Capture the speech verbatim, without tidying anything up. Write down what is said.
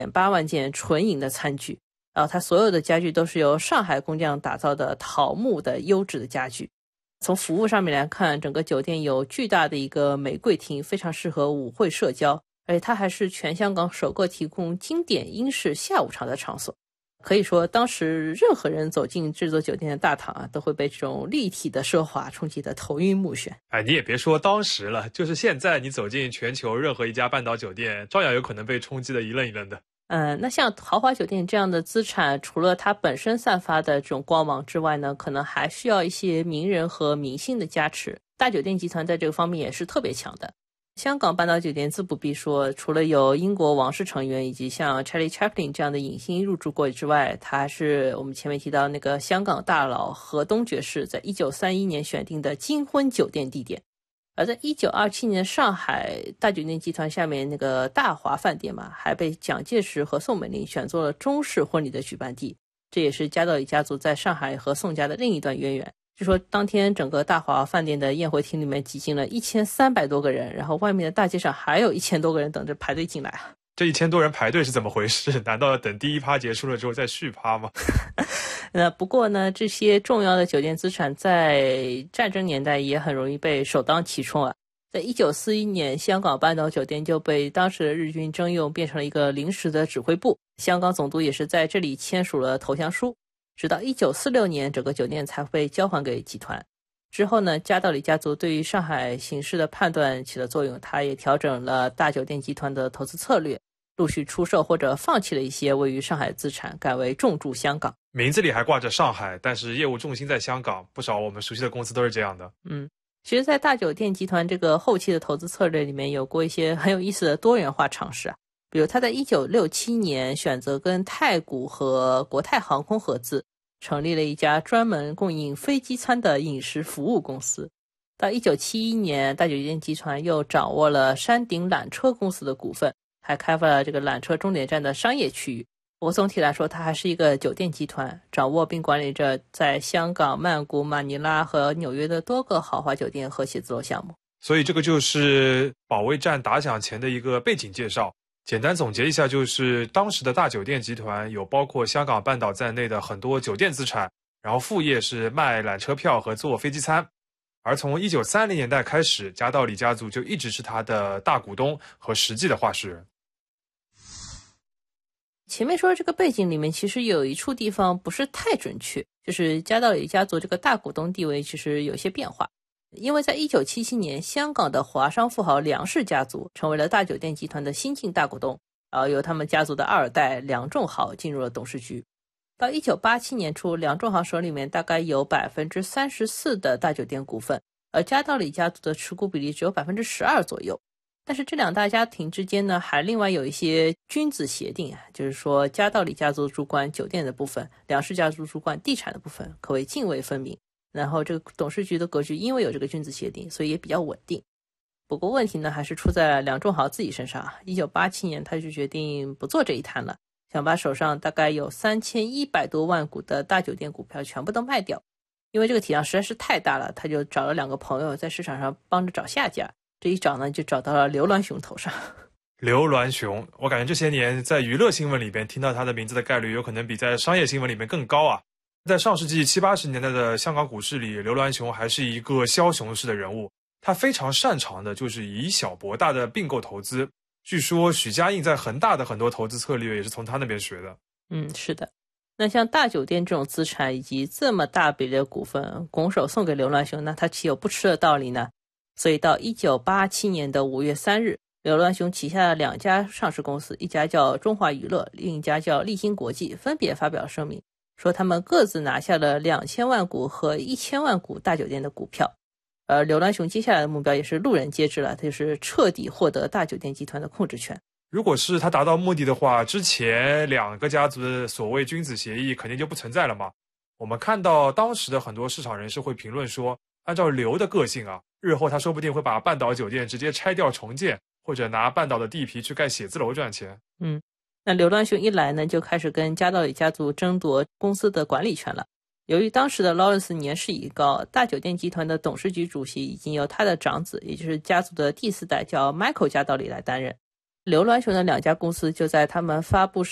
八万件纯银的餐具，然后它所有的家具都是由上海工匠打造的桃木的优质的家具。从服务上面来看，整个酒店有巨大的一个玫瑰厅，非常适合舞会社交，而且它还是全香港首个提供经典英式下午茶的场所。可以说当时任何人走进这座酒店的大堂啊，都会被这种立体的奢华冲击得头晕目眩。 哎，你也别说当时了，就是现在你走进全球任何一家半岛酒店，照样有可能被冲击得一愣一愣的。 嗯，那像豪华酒店这样的资产，除了它本身散发的这种光芒之外呢，可能还需要一些名人和明星的加持。大酒店集团在这个方面也是特别强的。香港半岛酒店自不必说，除了有英国王室成员以及像 Charlie Chaplin 这样的影星入住过之外，它还是我们前面提到那个香港大佬河东爵士在一九三一年选定的金婚酒店地点。而在一九二七年，上海大酒店集团下面那个大华饭店嘛，还被蒋介石和宋美龄选做了中式婚礼的举办地，这也是加道理家族在上海和宋家的另一段渊源。据说当天整个大华饭店的宴会厅里面挤进了一千三百多个人，然后外面的大街上还有一千多个人等着排队进来啊。 这一千多人排队是怎么回事？难道要等第一趴结束了之后再续趴吗？ 那不过呢，这些重要的酒店资产在战争年代也很容易被首当其冲啊。在一九四一年，香港半岛酒店就被当时的日军征用，变成了一个临时的指挥部，香港总督也是在这里签署了投降书。直到一九四六年，整个酒店才被交还给集团。之后呢，加道理家族对于上海形势的判断起了作用，他也调整了大酒店集团的投资策略，陆续出售或者放弃了一些位于上海资产，改为重注香港。 名字里还挂着上海，但是业务重心在香港，不少我们熟悉的公司都是这样的。 嗯，其实在大酒店集团这个后期的投资策略里面，有过一些很有意思的多元化尝试啊。比如他在一九六七年选择跟太古和国泰航空合资，成立了一家专门供应飞机餐的饮食服务公司。到一九七一年，大酒店集团又掌握了山顶缆车公司的股份，还开发了这个缆车终点站的商业区域。不过总体来说，它还是一个酒店集团，掌握并管理着在香港、曼谷、马尼拉和纽约的多个豪华酒店和写字楼项目。 所以这个就是保卫战打响前的一个背景介绍。简单总结一下，就是当时的大酒店集团有包括香港半岛在内的很多酒店资产，然后副业是卖缆车票和做飞机餐。而从一九三零年代开始，加道理家族就一直是他的大股东和实际的话事人。 前面说的这个背景里面，其实有一处地方不是太准确，就是加道理家族这个大股东地位其实有些变化。因为在一九七七年，香港的华商富豪梁氏家族成为了大酒店集团的新晋大股东，然后由他们家族的二代梁仲豪进入了董事局。到一九八七年初，梁仲豪手里面大概有 百分之三十四 的大酒店股份，而加道理家族的持股比例只有 百分之十二 左右。但是这两大家庭之间呢，还另外有一些君子协定啊，就是说加道理家族主管酒店的部分，梁氏家族主管地产的部分，可谓泾渭分明。然后这个董事局的格局因为有这个君子协定，所以也比较稳定。不过问题呢，还是出在梁仲豪自己身上。一九八七年他就决定不做这一摊了，想把手上大概有三千一百多万股的大酒店股票全部都卖掉。因为这个体量实在是太大了，他就找了两个朋友在市场上帮着找下家。这一找呢，就找到了刘銮雄头上。 刘銮雄，我感觉这些年在娱乐新闻里边听到他的名字的概率有可能比在商业新闻里面更高啊。在上世纪七八十年代的香港股市里，刘銮雄还是一个枭雄式的人物。他非常擅长的就是以小博大的并购投资。据说许家印在恒大的很多投资策略也是从他那边学的。 嗯，是的。那像大酒店这种资产以及这么大比例的股份拱手送给刘銮雄，那他岂有不吃的道理呢？所以到一九八七年的五月三日，刘銮雄旗下的两家上市公司，一家叫中华娱乐，另一家叫立新国际，分别发表声明，说他们各自拿下了两千万股和一千万股大酒店的股票。而刘銮雄接下来的目标也是路人皆知了，他就是彻底获得大酒店集团的控制权。 如果是他达到目的的话，之前两个家族的所谓君子协议肯定就不存在了嘛。我们看到当时的很多市场人士会评论说，按照刘的个性啊，日后他说不定会把半岛酒店直接拆掉重建，或者拿半岛的地皮去盖写字楼赚钱。 嗯，那刘銮雄一来呢，就开始跟加道理家族争夺公司的管理权了。由于当时的劳伦斯年事已高，大酒店集团的董事局主席已经由他的长子，也就是家族的第四代叫 Michael 加道理来担任。 刘銮雄的两家公司就在他们发布